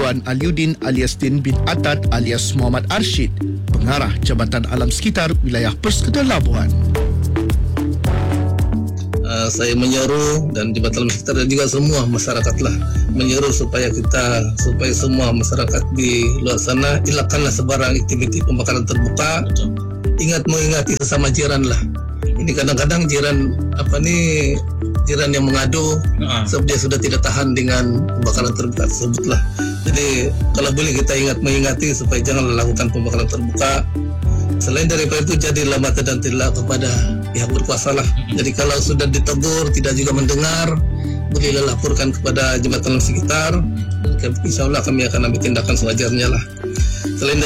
Tuan Aliuddin alias Din bin Atat alias Muhammad Arsyid, Pengarah Jabatan Alam Sekitar Wilayah Persekutuan Labuan. Saya menyeru dan Jabatan Alam Sekitar dan juga semua masyarakat lah menyeru supaya semua masyarakat di luar sana elakkanlah sebarang aktiviti pembakaran terbuka. Ingat mengingati sesama jiran lah. Ini kadang-kadang jiran yang mengadu sebab dia sudah tidak tahan dengan pembakaran terbuka tersebut lah. Jadi kalau boleh kita mengingati supaya jangan lakukan pembakaran terbuka. Selain daripada itu, jadilah mata dan telinga kepada pihak berkuasa lah. Jadi kalau sudah ditegur tidak juga mendengar, bolehlah laporkan kepada Jabatan Alam Sekitar. Insya Allah kami akan ambil tindakan sewajarnya lah. Selain